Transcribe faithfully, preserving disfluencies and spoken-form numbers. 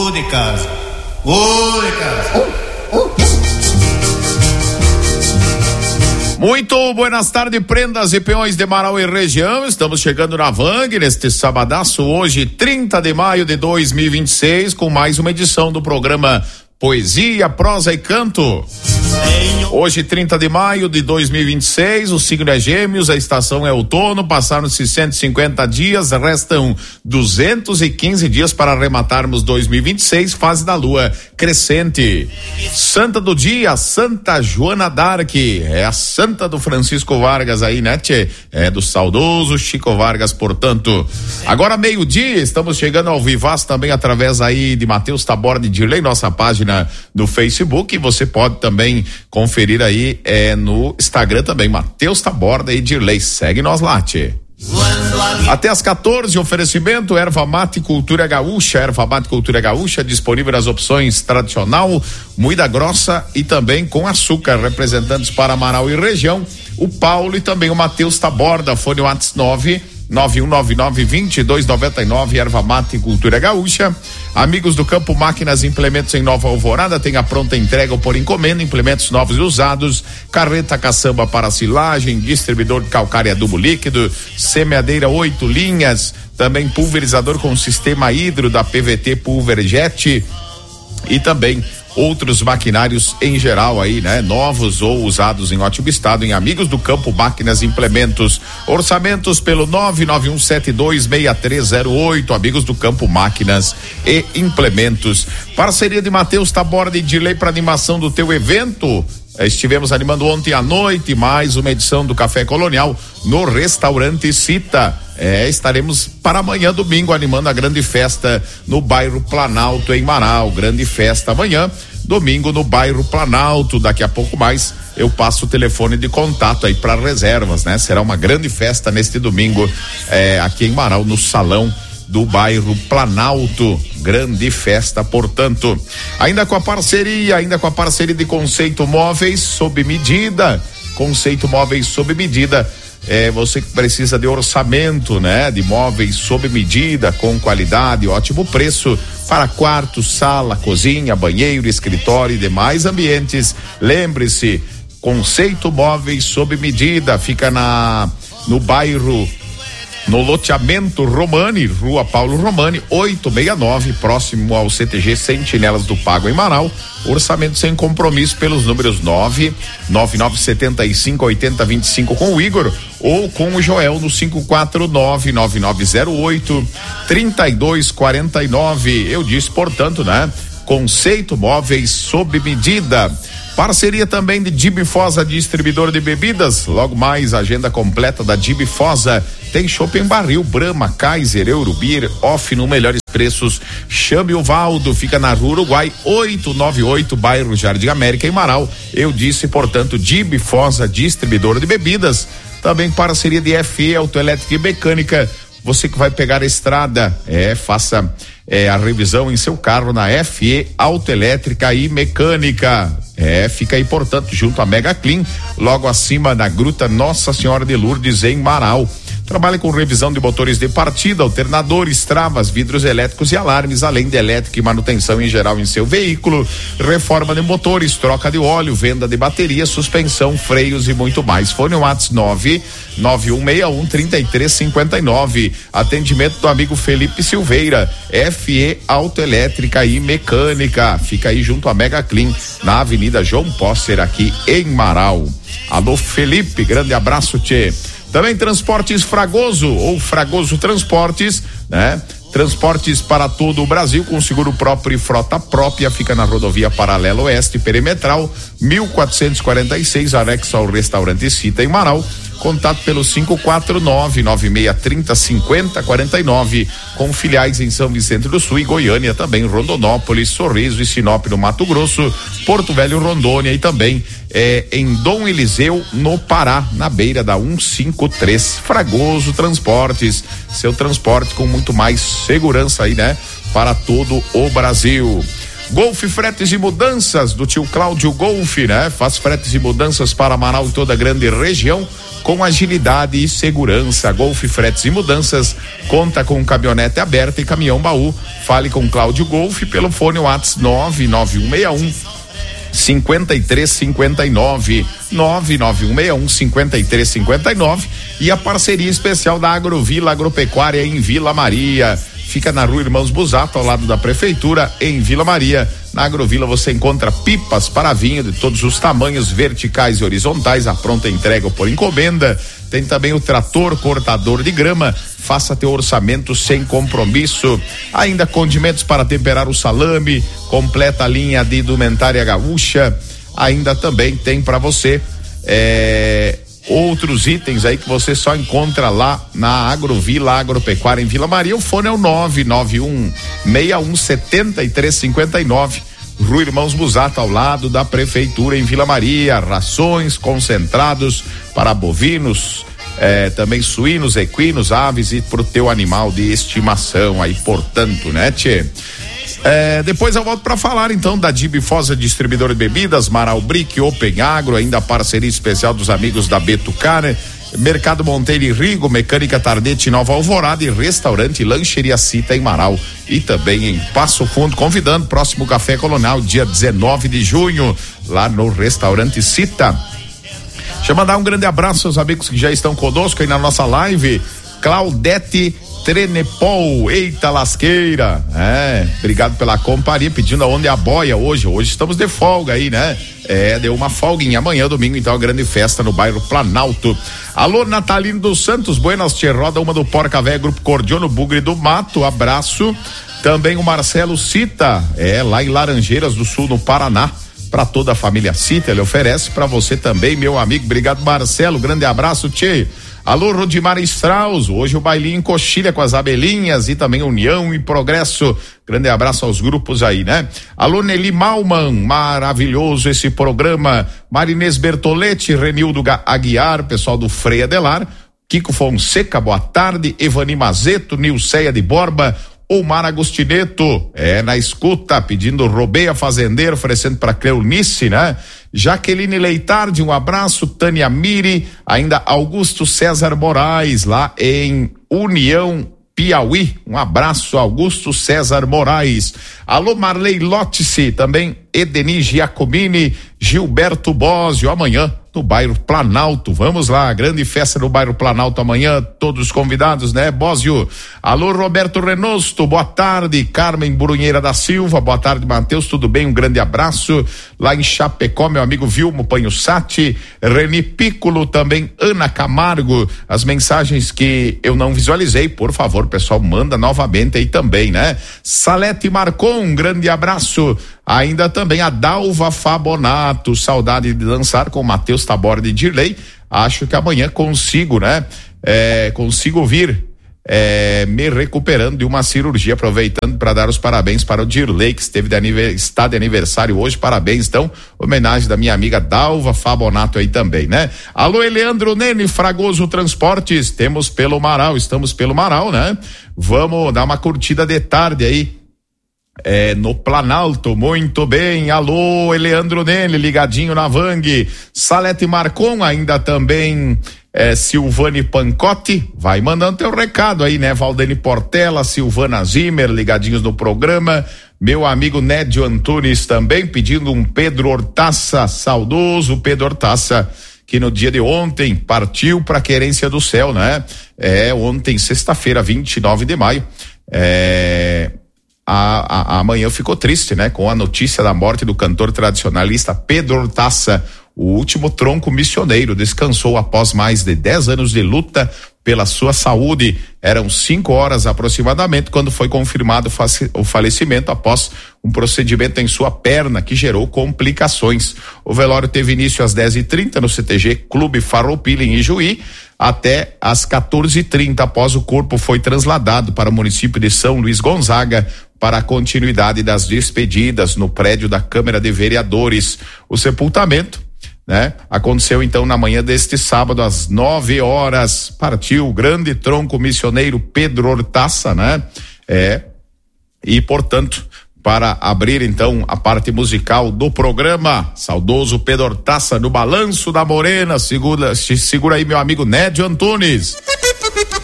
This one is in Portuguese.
de casa. Ô de casa. Muito buenas tardes, prendas e peões de Marau e região. Estamos chegando na Vang neste sabadaço, hoje, trinta de maio de dois mil e vinte e seis, com mais uma edição do programa Poesia, Prosa e Canto. Hoje, trinta de maio de dois mil e vinte e seis, o signo é Gêmeos, a estação é outono, passaram-se cento e cinquenta dias, restam duzentos e quinze dias para arrematarmos dois mil e vinte e seis, fase da lua crescente. Santa do dia, Santa Joana d'Arc, é a santa do Francisco Vargas aí, né, tchê? É do saudoso Chico Vargas, portanto. Agora, meio-dia, estamos chegando ao Vivaz também através aí de Matheus Taborda e Dirley, nossa página no Facebook, e você pode também conferir aí é, no Instagram também, Matheus Taborda e Dirley. Segue nós lá, tchê. Até às quatorze, oferecimento Erva Mate Cultura Gaúcha. Erva Mate Cultura Gaúcha, disponível nas opções tradicional, moída grossa e também com açúcar. Representantes para Marau e região, o Paulo e também o Matheus Taborda. Fone WhatsApp nove nove um nove nove dois dois nove nove. Erva Mate Cultura Gaúcha. Amigos do Campo Máquinas Implementos em Nova Alvorada, tem a pronta entrega ou por encomenda, implementos novos e usados, carreta caçamba para silagem, distribuidor de calcário adubo líquido, semeadeira oito linhas, também pulverizador com sistema hidro da P V T Pulverjet e também outros maquinários em geral aí, né? Novos ou usados em ótimo estado em Amigos do Campo Máquinas Implementos. Orçamentos pelo nove nove um sete dois seis três zero oito. Amigos do Campo Máquinas e Implementos. Parceria de Matheus Taborda e Dirley para animação do teu evento. Estivemos animando ontem à noite mais uma edição do Café Colonial no Restaurante Cita. É, estaremos para amanhã, domingo, animando a grande festa no bairro Planalto, em Marau. Grande festa amanhã, domingo, no bairro Planalto. Daqui a pouco mais eu passo o telefone de contato aí para reservas, né? Será uma grande festa neste domingo, é, aqui em Marau, no salão do bairro Planalto. Grande festa, portanto. Ainda com a parceria, ainda com a parceria de Conceito Móveis sob medida. Conceito Móveis sob medida. É, você que precisa de orçamento, né? De móveis sob medida, com qualidade, ótimo preço, para quarto, sala, cozinha, banheiro, escritório e demais ambientes. Lembre-se, Conceito Móveis sob medida, fica na no bairro, no loteamento Romani, Rua Paulo Romani, oitocentos e sessenta e nove, próximo ao C T G Sentinelas do Pago em Marau. Orçamento sem compromisso pelos números nove nove nove sete cinco oito zero dois cinco com o Igor ou com o Joel no cinco quatro nove nove nove zero oito três dois quatro nove. Eu disse, portanto, né? Conceito Móveis sob medida. Parceria também de Dibifosa, distribuidor de bebidas. Logo mais, agenda completa da Dibifosa. Tem chopp em barril, Brahma, Kaiser, Eurobir, off no melhores preços. Chame o Valdo, fica na Rua Uruguai, oitocentos e noventa e oito, bairro Jardim América, em Marau. Eu disse, portanto, Dibifosa, distribuidor de bebidas. Também parceria de F E, Autoelétrica e Mecânica. Você que vai pegar a estrada, é, faça é, a revisão em seu carro na F E, Autoelétrica e Mecânica. É, fica aí, portanto, junto à Mega Clean, logo acima da Gruta Nossa Senhora de Lourdes, em Marau. Trabalha com revisão de motores de partida, alternadores, travas, vidros elétricos e alarmes, além de elétrica e manutenção em geral em seu veículo, reforma de motores, troca de óleo, venda de bateria, suspensão, freios e muito mais. Fone WhatsApp nove nove um seis um três três cinco nove. Atendimento do amigo Felipe Silveira. F E Autoelétrica e Mecânica. Fica aí junto à Mega Clean, na Avenida João Pósser, aqui em Marau. Alô, Felipe, grande abraço, tchê. Também Transportes Fragoso ou Fragoso Transportes, né? Transportes para todo o Brasil com seguro próprio e frota própria. Fica na rodovia Paralela Oeste Perimetral, mil quatrocentos e quarenta e seis, anexo ao Restaurante Cita, em Marau. Contato pelo cinco quatro nove nove seis três zero cinco zero quatro nove, com filiais em São Vicente do Sul e Goiânia, também Rondonópolis, Sorriso e Sinop no Mato Grosso, Porto Velho, Rondônia e também é, em Dom Eliseu, no Pará, na beira da cento e cinquenta e três. Fragoso Transportes, seu transporte com muito mais segurança aí, né? Para todo o Brasil. Golf Fretes e Mudanças, do tio Cláudio Golf, né? Faz fretes e mudanças para Marau e toda a grande região. com agilidade e segurança. Golf Fretes e Mudanças conta com caminhonete aberta e caminhão baú. Fale com Cláudio Golf pelo fone WhatsApp nove nove um seis um cinquenta e três cinquenta e nove, nove nove um seis um cinquenta e três cinquenta e nove. E a parceria especial da Agrovila Agropecuária em Vila Maria. Fica na Rua Irmãos Busato, ao lado da Prefeitura, em Vila Maria. Na Agrovila você encontra pipas para vinho de todos os tamanhos, verticais e horizontais, a pronta entrega ou por encomenda. Tem também o trator cortador de grama. Faça teu orçamento sem compromisso. Ainda condimentos para temperar o salame, completa a linha de indumentária gaúcha. Ainda também tem para você é, outros itens aí que você só encontra lá na Agrovila Agropecuária em Vila Maria. O fone é o nove nove um seis um sete três cinco nove. Rua Irmãos Busato, ao lado da Prefeitura em Vila Maria. Rações, concentrados para bovinos, é, também suínos, equinos, aves e pro teu animal de estimação aí, portanto, né, tchê? É, depois eu volto para falar então da Dibifosa Distribuidora de Bebidas, Marau Brick, Open Agro, ainda a parceria especial dos amigos da Betucar, Mercado Monteiro e Rigo, Mecânica Tardete Nova Alvorada e Restaurante Lancheria Cita em Marau e também em Passo Fundo, convidando próximo Café Colonial, dia dezenove de junho, lá no Restaurante Cita. Deixa eu mandar um grande abraço aos amigos que já estão conosco aí na nossa live. Claudete Trenepol, eita lasqueira, é, obrigado pela companhia, pedindo aonde é a boia hoje, hoje estamos de folga aí, né? É, deu uma folguinha, amanhã domingo então a grande festa no bairro Planalto. Alô, Natalino dos Santos, Buenas Tchê, roda uma do Porca Véia, Grupo Cordiano, Bugre do Mato, abraço. Também o Marcelo Cita, é, lá em Laranjeiras do Sul, no Paraná, para toda a família Cita, ele oferece para você também, meu amigo, obrigado Marcelo, grande abraço, tchê. Alô, Rodimar Strauss, hoje o bailinho em Coxilha com as abelhinhas e também União e Progresso, grande abraço aos grupos aí, né? Alô, Nelly Malman, maravilhoso esse programa, Marinês Bertoletti, Renildo Aguiar, pessoal do Freia Delar, Kiko Fonseca, boa tarde, Evani Mazeto, Nilceia de Borba, Omar Agostineto, é na escuta, pedindo Robeia Fazendeiro, oferecendo para Cleonice, né? Jaqueline Leitardi, um abraço, Tânia Miri, ainda Augusto César Moraes, lá em União Piauí, um abraço, Augusto César Moraes. Alô, Marley Lottice, também Edeni Giacomini, Gilberto Bósio, amanhã no bairro Planalto, vamos lá, grande festa no bairro Planalto amanhã, todos convidados, né, Bósio? Alô, Roberto Renosto, boa tarde, Carmen Brunheira da Silva, boa tarde, Matheus, tudo bem? Um grande abraço, lá em Chapecó, meu amigo Vilmo Panhussati, Reni Piccolo, também Ana Camargo, as mensagens que eu não visualizei, por favor, pessoal, manda novamente aí também, né? Salete Marcon, um grande abraço, ainda também a Dalva Fabonato, saudade de dançar com Matheus Taborda e Dirley, acho que amanhã consigo, né? É, consigo vir é, me recuperando de uma cirurgia, aproveitando para dar os parabéns para o Dirley, que esteve de aniversário, está de aniversário hoje, parabéns, então, homenagem da minha amiga Dalva Fabonato aí também, né? Alô, Eleandro Nene, Fragoso Transportes, temos pelo Marau, estamos pelo Marau, né? Vamos dar uma curtida de tarde aí, É, no Planalto, muito bem, alô, Eleandro Nele, ligadinho na Vang, Salete Marcon, ainda também é, Silvane Pancotti, vai mandando teu recado aí, né, Valdene Portela, Silvana Zimmer, ligadinhos no programa, meu amigo Nédio Antunes também, pedindo um Pedro Hortaça, saudoso Pedro Hortaça, que no dia de ontem partiu para a querência do céu, né, é, ontem, sexta-feira, vinte e nove de maio, é... A, a, amanhã ficou triste, né? Com a notícia da morte do cantor tradicionalista Pedro Hortaça, o último tronco missioneiro, descansou após mais de dez anos de luta pela sua saúde. Eram cinco horas aproximadamente quando foi confirmado o falecimento após um procedimento em sua perna que gerou complicações. O velório teve início às dez e trinta no C T G Clube Farroupilha em Ijuí, até às quatorze e trinta, após o corpo foi trasladado para o município de São Luís Gonzaga para a continuidade das despedidas no prédio da Câmara de Vereadores. O sepultamento, né, aconteceu então na manhã deste sábado às nove horas. Partiu o grande tronco missioneiro Pedro Hortaça, né? É, e portanto para abrir então a parte musical do programa. Saudoso Pedro Hortaça no Balanço da Morena. Segura, segura aí meu amigo Nédio Antunes.